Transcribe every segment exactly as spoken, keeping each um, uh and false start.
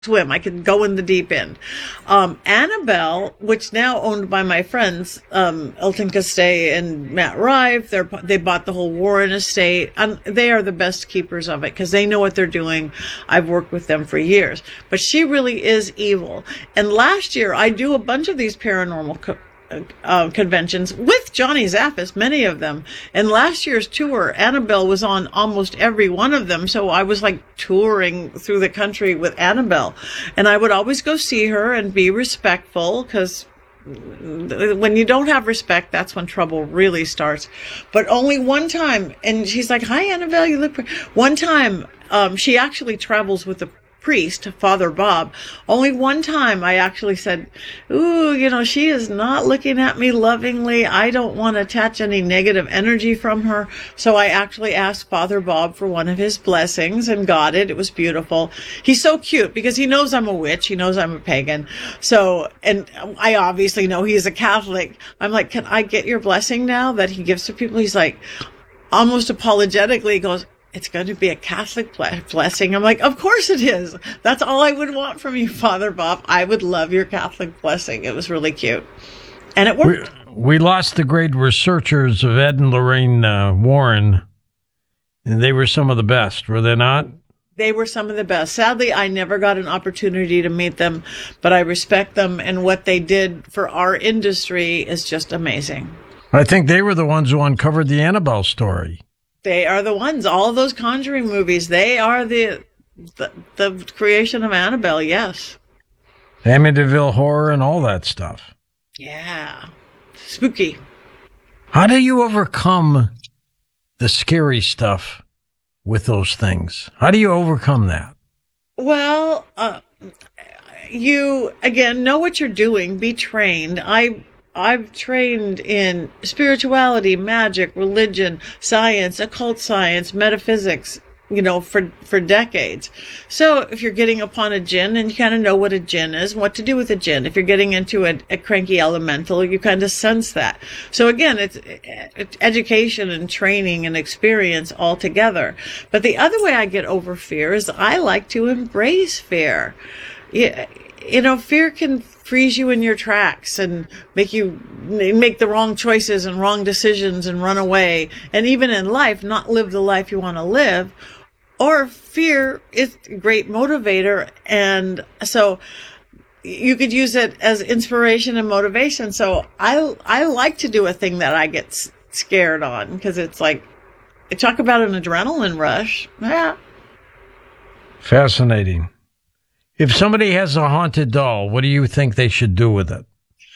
swim. I could go in the deep end. Um, Annabelle, which now owned by my friends, um, Elton Castay and Matt Rife, they're, they bought the whole Warren estate, and they are the best keepers of it because they know what they're doing. I've worked with them for years, but she really is evil. And last year, I do a bunch of these paranormal co- Uh, conventions with Johnny Zaffis, many of them. And last year's tour, Annabelle was on almost every one of them. So I was like touring through the country with Annabelle. And I would always go see her and be respectful because when you don't have respect, that's when trouble really starts. But only one time, and she's like, "Hi, Annabelle, you look pretty." One time, um, she actually travels with the priest, Father Bob. Only one time I actually said, "Ooh, you know, she is not looking at me lovingly. I don't want to attach any negative energy from her." So I actually asked Father Bob for one of his blessings and got it. It was beautiful. He's so cute because he knows I'm a witch. He knows I'm a pagan. So, and I obviously know he's a Catholic. I'm like, "Can I get your blessing now?" That he gives to people. He's like, almost apologetically, he goes, "It's going to be a Catholic blessing." I'm like, "Of course it is. That's all I would want from you, Father Bob. I would love your Catholic blessing." It was really cute. And it worked. We, we lost the great researchers of Ed and Lorraine uh, Warren, and they were some of the best, were they not? They were some of the best. Sadly, I never got an opportunity to meet them, but I respect them, and what they did for our industry is just amazing. I think they were the ones who uncovered the Annabelle story. They are the ones. All of those Conjuring movies, they are the the, the creation of Annabelle, yes. Amityville Horror and all that stuff. Yeah. Spooky. How do you overcome the scary stuff with those things? How do you overcome that? Well, uh, you, again, know what you're doing. Be trained. I... I've trained in spirituality, magic, religion, science, occult science, metaphysics, you know, for, for decades. So if you're getting upon a jinn, and you kind of know what a jinn is, what to do with a jinn. If you're getting into a, a cranky elemental, you kind of sense that. So again, it's, it's education and training and experience all together. But the other way I get over fear is I like to embrace fear. You, you know, fear can freeze you in your tracks and make you make the wrong choices and wrong decisions and run away. And even in life, not live the life you want to live. Or fear is a great motivator. And so you could use it as inspiration and motivation. So I, I like to do a thing that I get scared on because it's like, talk about an adrenaline rush. Yeah. Fascinating. If somebody has a haunted doll, what do you think they should do with it?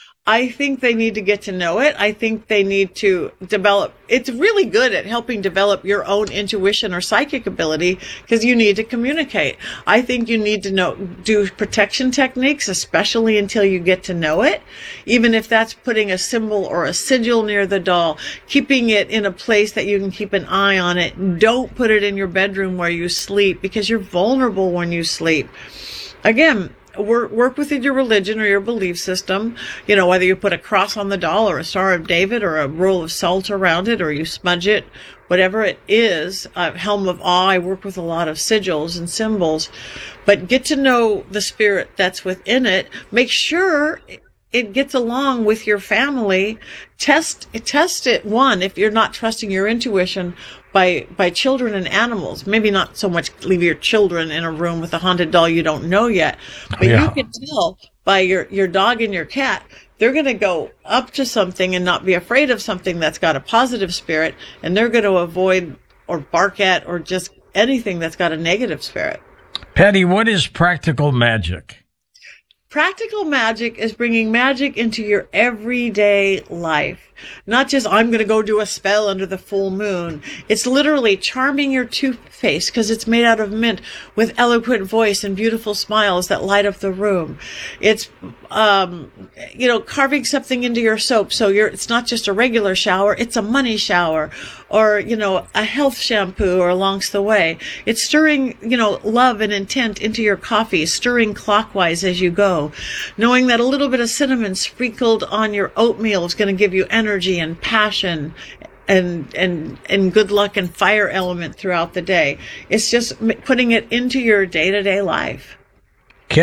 I think they need to get to know it. I think they need to develop. It's really good at helping develop your own intuition or psychic ability because you need to communicate. I think you need to know, do protection techniques, especially until you get to know it. Even if that's putting a symbol or a sigil near the doll, keeping it in a place that you can keep an eye on it. Don't put it in your bedroom where you sleep because you're vulnerable when you sleep. Again, work, work within your religion or your belief system. You know, whether you put a cross on the doll or a Star of David or a roll of salt around it or you smudge it, whatever it is, uh, Helm of Awe. I work with a lot of sigils and symbols, but get to know the spirit that's within it. Make sure it gets along with your family. Test, test it. One, if you're not trusting your intuition, by, by children and animals. Maybe not so much leave your children in a room with a haunted doll you don't know yet, but yeah. You can tell by your, your dog and your cat, they're going to go up to something and not be afraid of something that's got a positive spirit, and they're going to avoid or bark at or just anything that's got a negative spirit. Patty, what is practical magic? Practical magic is bringing magic into your everyday life. Not just, I'm going to go do a spell under the full moon. It's literally charming your toothpaste because it's made out of mint with eloquent voice and beautiful smiles that light up the room. It's, um, you know, carving something into your soap. So you're, it's not just a regular shower. It's a money shower or, you know, a health shampoo or along the way. It's stirring, you know, love and intent into your coffee, stirring clockwise as you go, knowing that a little bit of cinnamon sprinkled on your oatmeal is going to give you energy and passion and and and good luck and fire element throughout the day. It's just putting it into your day-to-day life.